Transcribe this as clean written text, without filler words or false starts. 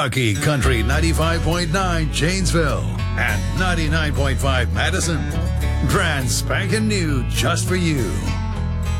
Rocky Country 95.9 Janesville and 99.5 Madison. Brand spanking new just for you.